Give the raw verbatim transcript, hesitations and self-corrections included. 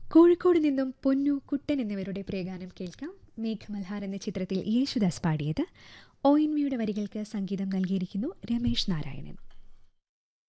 കോഴിക്കോട് നിന്നും പൊന്നു, കുട്ടൻ എന്നിവരുടെ പ്രിയഗാനം കേൾക്കാം. മേഘമൽഹാർ എന്ന ചിത്രത്തിൽ യേശുദാസ് പാടിയത്. ഒ എൻ വിയുടെ വരികൾക്ക് സംഗീതം നൽകിയിരിക്കുന്നു രമേശ് നാരായണൻ.